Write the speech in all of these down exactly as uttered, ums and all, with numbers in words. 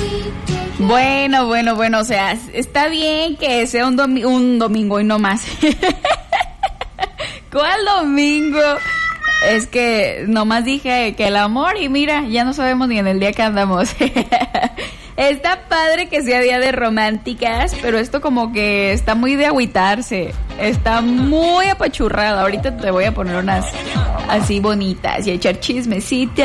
Bueno, bueno, bueno, o sea, está bien que sea un, domi- un domingo y no más. ¿Cuál domingo? Es que nomás dije que el amor y mira, ya no sabemos ni en el día que andamos. Está padre que sea día de románticas, pero esto como que está muy de agüitarse. Está muy apachurrado. Ahorita te voy a poner unas así bonitas y echar chismecito.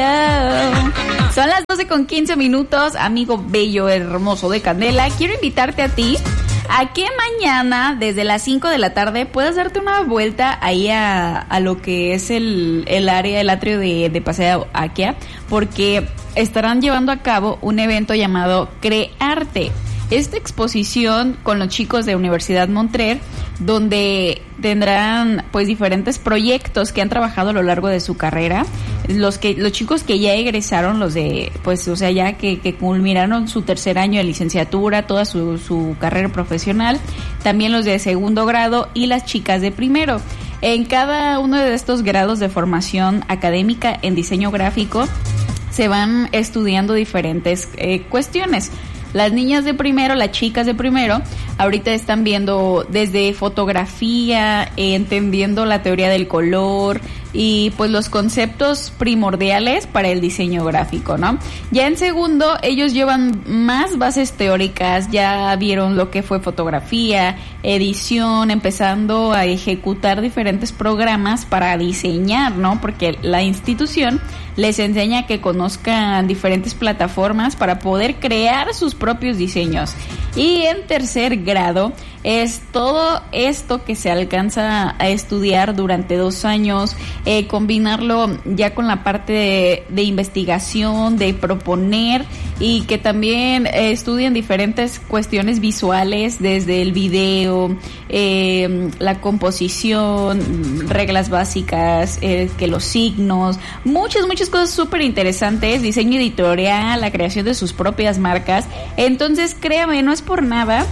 Son las doce con quince minutos, amigo bello, hermoso de Candela. Quiero invitarte a ti a que mañana, desde las cinco de la tarde, puedas darte una vuelta ahí a, a lo que es el, el área, el atrio de, de Paseo Akia, porque estarán llevando a cabo un evento llamado Crearte. Esta exposición con los chicos de Universidad Montrer, donde tendrán pues diferentes proyectos que han trabajado a lo largo de su carrera. Los que los chicos que ya egresaron, los de pues o sea ya que, que culminaron su tercer año de licenciatura, toda su, su carrera profesional, también los de segundo grado y las chicas de primero. En cada uno de estos grados de formación académica en diseño gráfico se van estudiando diferentes eh, cuestiones. Las niñas de primero, las chicas de primero, ahorita están viendo desde fotografía, eh, entendiendo la teoría del color y pues los conceptos primordiales para el diseño gráfico, ¿no? Ya en segundo, ellos llevan más bases teóricas, ya vieron lo que fue fotografía, edición, empezando a ejecutar diferentes programas para diseñar, ¿no? Porque la institución les enseña que conozcan diferentes plataformas para poder crear sus propios diseños. Y en tercer grado es todo esto que se alcanza a estudiar durante dos años, eh, combinarlo ya con la parte de, de investigación, de proponer y que también eh, estudien diferentes cuestiones visuales desde el video, eh, la composición, reglas básicas, eh, que los signos, muchas, muchas cosas súper interesantes, diseño editorial, la creación de sus propias marcas. Entonces, créame, no es por nada,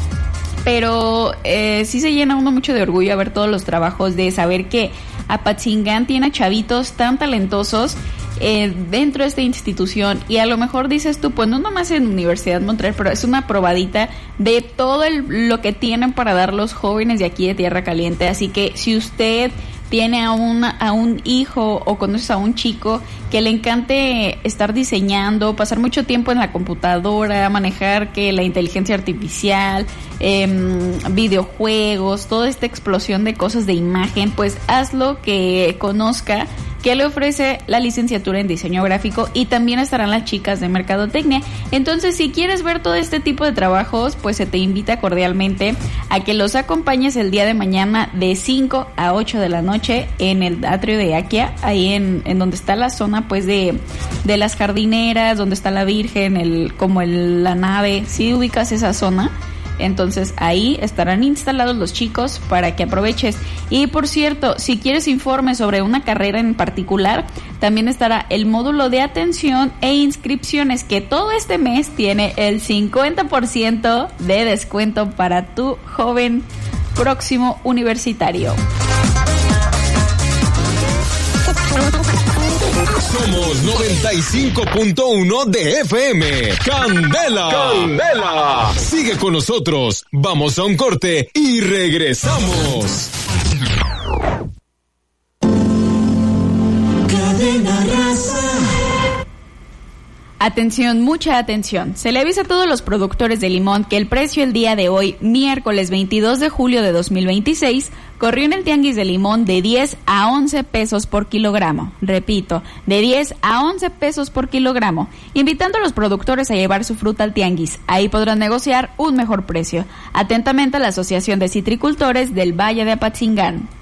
pero eh, sí se llena uno mucho de orgullo a ver todos los trabajos, de saber que Apatzingán tiene a chavitos tan talentosos eh, dentro de esta institución. Y a lo mejor dices tú, pues no nomás en Universidad Montreal, pero es una probadita de todo el, lo que tienen para dar los jóvenes de aquí de Tierra Caliente. Así que si usted tiene a, una, a un hijo o conoces a un chico que le encante estar diseñando, pasar mucho tiempo en la computadora, manejar que la inteligencia artificial, eh, videojuegos, toda esta explosión de cosas de imagen, pues hazlo que conozca que le ofrece la licenciatura en diseño gráfico, y también estarán las chicas de mercadotecnia. Entonces, si quieres ver todo este tipo de trabajos, pues se te invita cordialmente a que los acompañes el día de mañana de cinco a ocho de la noche en el atrio de Akia, ahí en, en donde está la zona pues de, de las jardineras, donde está la Virgen, el como el, la nave. Si ubicas esa zona, entonces ahí estarán instalados los chicos para que aproveches. Y por cierto, si quieres informes sobre una carrera en particular, también estará el módulo de atención e inscripciones, que todo este mes tiene el cincuenta por ciento de descuento para tu joven próximo universitario. Somos noventa y cinco punto uno de F M. Candela. Candela. Sigue con nosotros. Vamos a un corte y regresamos. Cadena Raza. Atención, mucha atención. Se le avisa a todos los productores de limón que el precio el día de hoy, miércoles veintidós de julio de dos mil veintiséis, corrió en el tianguis de limón de diez a once pesos por kilogramo. Repito, de diez a once pesos por kilogramo. Invitando a los productores a llevar su fruta al tianguis. Ahí podrán negociar un mejor precio. Atentamente, la Asociación de Citricultores del Valle de Apatzingán.